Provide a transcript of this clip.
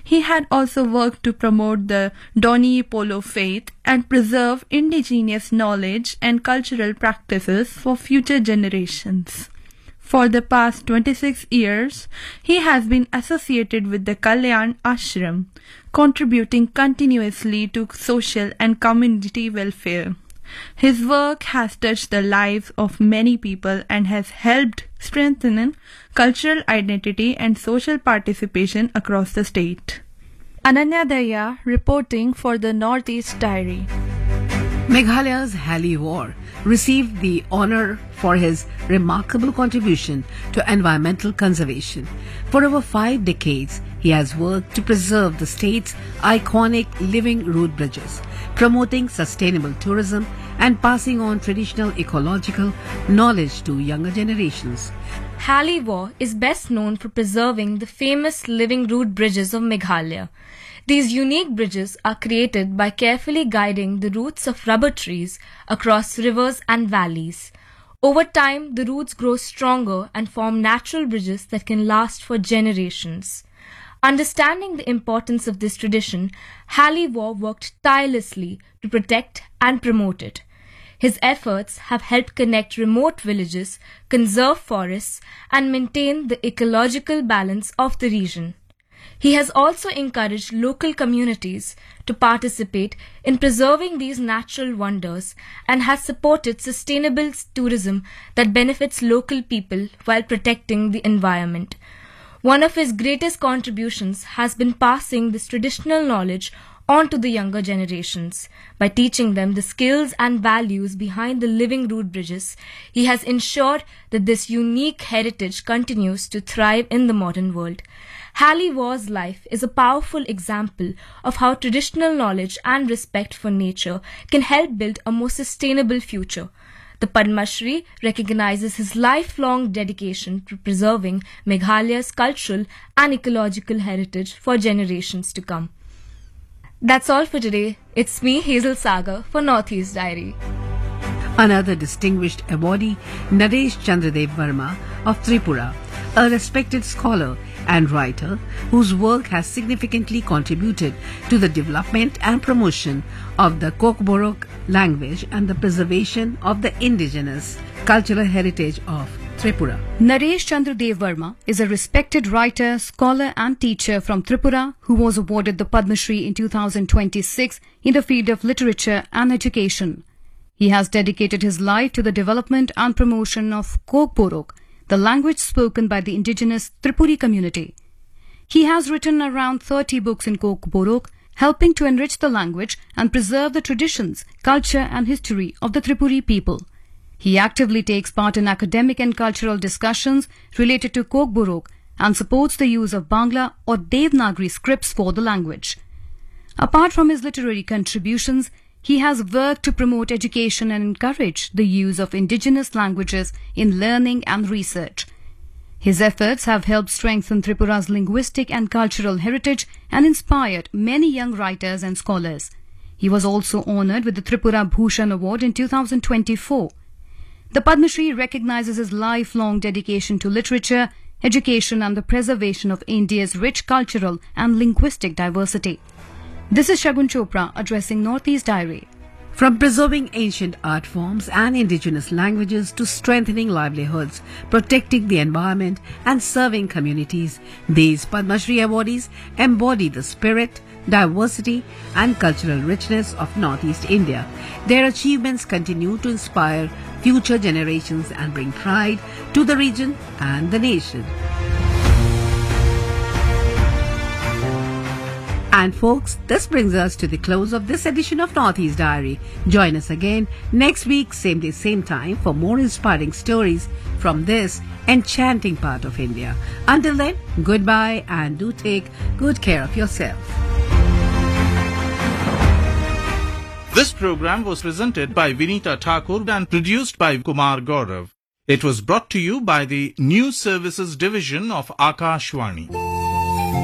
He had also worked to promote the Doni Polo faith and preserve indigenous knowledge and cultural practices for future generations. For the past 26 years, he has been associated with the Kalyan Ashram, contributing continuously to social and community welfare. His work has touched the lives of many people and has helped strengthen cultural identity and social participation across the state. Ananya Daya reporting for the Northeast Diary. Meghalaya's Hali War received the honor for his remarkable contribution to environmental conservation. For over 5 decades, he has worked to preserve the state's iconic living root bridges, promoting sustainable tourism and passing on traditional ecological knowledge to younger generations. Hali War is best known for preserving the famous living root bridges of Meghalaya. These unique bridges are created by carefully guiding the roots of rubber trees across rivers and valleys. Over time, the roots grow stronger and form natural bridges that can last for generations. Understanding the importance of this tradition, Hali War worked tirelessly to protect and promote it. His efforts have helped connect remote villages, conserve forests, and maintain the ecological balance of the region. He has also encouraged local communities to participate in preserving these natural wonders and has supported sustainable tourism that benefits local people while protecting the environment. One of his greatest contributions has been passing this traditional knowledge on to the younger generations. By teaching them the skills and values behind the living root bridges, he has ensured that this unique heritage continues to thrive in the modern world. Hali War's life is a powerful example of how traditional knowledge and respect for nature can help build a more sustainable future. The Padma Shri recognizes his lifelong dedication to preserving Meghalaya's cultural and ecological heritage for generations to come. That's all for today. It's me, Hazel Sagar, for Northeast Diary. Another distinguished awardee, Naresh Chandradev Verma of Tripura, a respected scholar and writer whose work has significantly contributed to the development and promotion of the Kokborok language and the preservation of the indigenous cultural heritage of Tripura. Naresh Chandradev Verma is a respected writer, scholar and teacher from Tripura who was awarded the Padma Shri in 2026 in the field of literature and education. He has dedicated his life to the development and promotion of Kokborok, the language spoken by the indigenous Tripuri community. He has written around 30 books in Kokborok, helping to enrich the language and preserve the traditions, culture and history of the Tripuri people. He actively takes part in academic and cultural discussions related to Kokborok and supports the use of Bangla or Devanagari scripts for the language. Apart from his literary contributions, he has worked to promote education and encourage the use of indigenous languages in learning and research. His efforts have helped strengthen Tripura's linguistic and cultural heritage and inspired many young writers and scholars. He was also honored with the Tripura Bhushan Award in 2024. The Padma Shri recognizes his lifelong dedication to literature, education and the preservation of India's rich cultural and linguistic diversity. This is Shagun Chopra addressing Northeast Diary. From preserving ancient art forms and indigenous languages to strengthening livelihoods, protecting the environment and serving communities, these Padma Shri awardees embody the spirit, diversity and cultural richness of Northeast India. Their achievements continue to inspire future generations and bring pride to the region and the nation. And folks, this brings us to the close of this edition of Northeast Diary. Join us again next week, same day, same time, for more inspiring stories from this enchanting part of India. Until then, goodbye and do take good care of yourself. This program was presented by Vinita Thakur and produced by Kumar Gaurav. It was brought to you by the News Services Division of Akashvani.